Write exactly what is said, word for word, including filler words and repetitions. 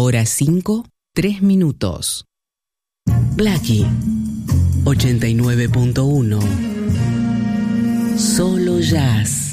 hora cinco, tres minutos. Blackie, ochenta y nueve punto uno. Solo jazz.